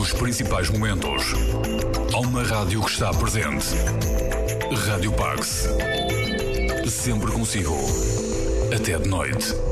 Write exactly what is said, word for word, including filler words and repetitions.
os principais momentos. Há uma rádio que está presente. Rádio Pax. Sempre consigo. Até de noite.